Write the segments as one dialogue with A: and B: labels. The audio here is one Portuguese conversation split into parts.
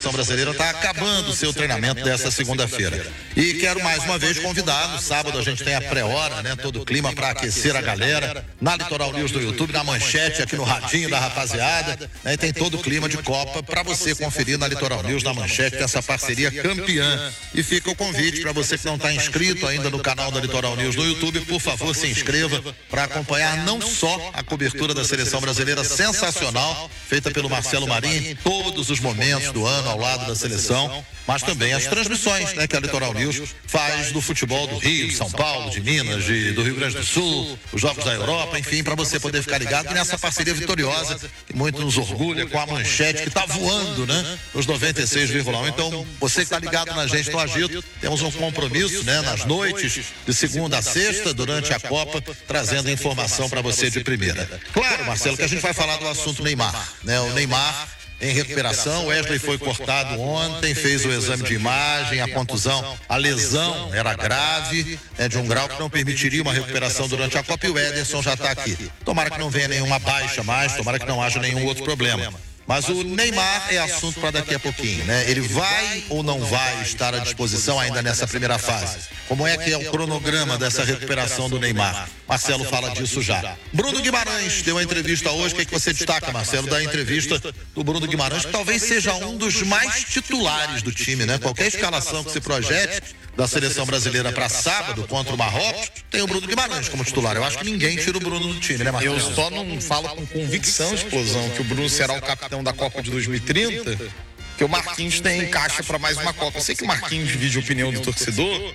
A: seleção brasileira está acabando o seu treinamento dessa segunda-feira. E quero mais uma vez convidar, no sábado a gente tem a pré-hora, né? Todo o clima para aquecer a galera, na Litoral News do YouTube, na manchete, aqui no radinho da rapaziada, né? E tem todo o clima de Copa para você conferir na Litoral News, na manchete, dessa parceria campeã. E fica o convite para você que não está inscrito ainda no canal da Litoral News no YouTube, por favor, se inscreva para acompanhar não só a cobertura da seleção brasileira sensacional, feita pelo Marcelo Marinho, em todos os momentos do ano ao lado da seleção, mas também as transmissões, né, que a Litoral News faz do futebol do Rio, de São Paulo, de Minas, do Rio Grande do Sul, os Jogos da Europa, enfim, para você poder ficar ligado nessa parceria vitoriosa, que muito nos orgulha, com a manchete que está voando, né, nos 96,1. Então, você que está ligado na gente no Agito, temos um compromisso, né, nas noites de segunda a sexta, durante a Copa, trazendo informação para você de primeira. Claro, Marcelo, que a gente vai falar do assunto Neymar, né, o Neymar em recuperação. Wesley foi cortado ontem, fez o exame de imagem, a contusão, a lesão era grave, de um grau que não permitiria uma recuperação durante a Copa, e o Ederson já está aqui. Tomara que não venha nenhuma baixa mais, tomara que não haja nenhum outro problema. Mas o Neymar é assunto para daqui a pouquinho, né? Ele vai ou não vai estar à disposição ainda nessa primeira fase? Como é que é o cronograma dessa recuperação do Neymar? Marcelo fala disso já. Bruno Guimarães deu uma entrevista hoje. O que é que você destaca, Marcelo, da entrevista do Bruno Guimarães, que talvez seja um dos mais titulares do time, né? Qualquer escalação que se projete da seleção brasileira para sábado contra o Marrocos, tem o Bruno Guimarães como titular. Eu acho que ninguém tira o Bruno do time, né, Marcelo?
B: Eu só não falo com convicção, Explosão, que o Bruno será o capitão da Copa de 2030, que o Marquinhos tem caixa para mais uma Copa. Eu sei que o Marquinhos divide a opinião do torcedor,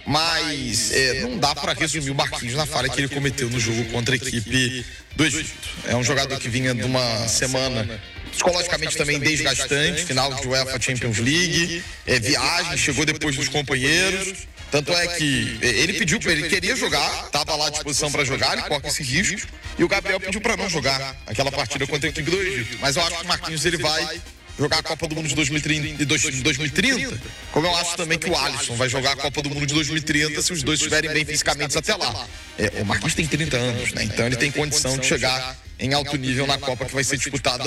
B: mas não dá para resumir o Marquinhos na falha que ele cometeu no jogo contra a equipe do Egito. É um jogador que vinha de uma semana psicologicamente também desgastante, final de UEFA Champions League, viagem, chegou depois dos companheiros. Tanto é que ele pediu, ele queria jogar, estava lá à disposição para jogar, ele corre esse risco, e o Gabriel pediu para não jogar aquela partida contra a equipe do Egito. Mas eu acho que o Marquinhos ele vai jogar a Copa do Mundo de 2030, como eu acho também que o Alisson vai jogar a Copa do Mundo de 2030 se os dois estiverem bem fisicamente até lá. O Marquinhos tem 30 anos, né? Então ele tem condição de chegar em alto nível na Copa que vai ser disputada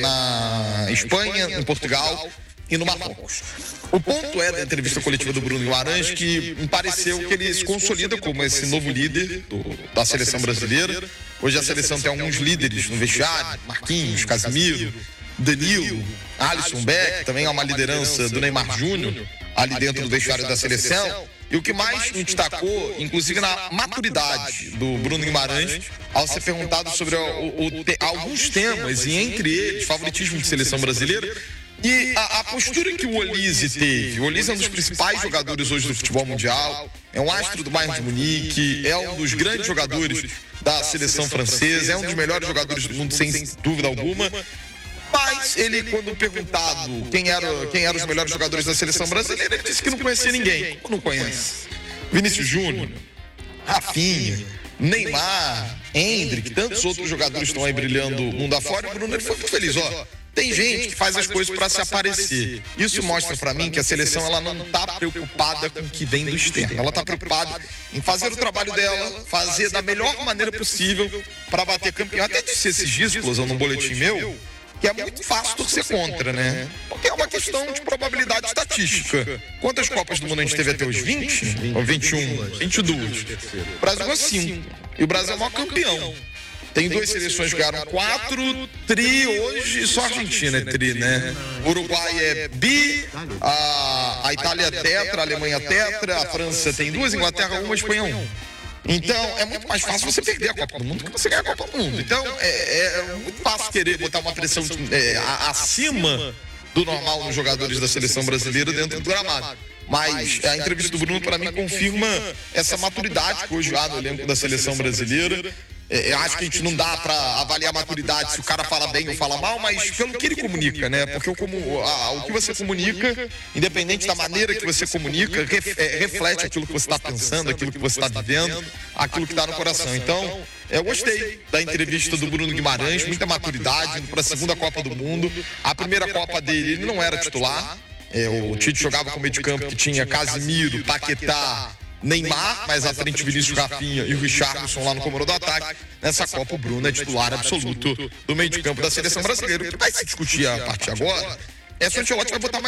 B: na Espanha, em Portugal e no Marrocos. O ponto da entrevista coletiva do Bruno Guimarães que me pareceu que ele se consolida como esse novo líder da seleção brasileira. Hoje a seleção tem alguns líderes no vestiário, Marquinhos, Casemiro, Danilo, Alisson Beck, também há uma liderança do Neymar Júnior ali dentro do vestiário da seleção. E o que mais me destacou, inclusive na maturidade do Bruno Guimarães, ao ser perguntado sobre alguns temas, e entre eles, favoritismo de seleção brasileira, e a postura que o Olise teve. O Olise é um dos principais jogadores hoje do futebol mundial, é um astro do Bayern de Munique, é um dos grandes jogadores da seleção francesa, é um dos melhores jogadores do mundo, sem dúvida alguma. Mas ele, quando perguntado quem eram os melhores jogadores da seleção brasileira, ele disse que não conhecia ninguém. Como não conhece? Vinícius Júnior, Rafinha, Neymar, Endrick, tantos outros jogadores estão aí brilhando mundo afora. E o Bruno ele foi muito feliz, Tem gente que faz as coisas para se aparecer. Isso mostra para mim que a seleção ela não está preocupada com o que vem do externo. Ela está preocupada em fazer o trabalho dela, fazer da melhor maneira possível para bater campeão. Até disse esses dias, Explosão, num boletim meu, que é muito fácil torcer contra, né? Porque é uma questão de probabilidade estatística. Quantas Copas do Mundo a gente teve até os 20? Ou 21? 22. O Brasil ganhou 5. E o Brasil é o maior campeão. Tem duas seleções que ganharam 4, tri hoje, só a Argentina é tri, né? O Uruguai é bi, a Itália é tetra, a Alemanha é tetra, a França tem 2, a Inglaterra 1, a Espanha 1. Então, é muito mais fácil você perder a Copa do Mundo do que você ganhar a Copa do Mundo. Então, é muito fácil querer botar uma pressão acima do normal nos jogadores da seleção brasileira dentro do gramado. Mas a entrevista do Bruno, para mim, confirma essa maturidade que hoje há no elenco da seleção brasileira. Eu acho que a gente não dá para avaliar a maturidade se o cara fala bem ou fala mal, mas pelo que ele comunica, né? Porque o que você comunica, independente da maneira que você comunica, reflete aquilo que você está pensando, aquilo que você está vivendo, aquilo que está no coração. Então, eu gostei da entrevista do Bruno Guimarães, muita maturidade, indo para a segunda Copa do Mundo. A primeira Copa dele, ele não era titular. O Tite jogava com o meio de campo que tinha Casemiro, Paquetá, Neymar, mais à frente Vinícius, Rafinha e o Richarlison lá no comando do ataque. Nessa Copa o Bruno é titular absoluto do meio de campo da seleção brasileira. O que vai se discutir a partir de agora é se o Ancelotti vai botar mais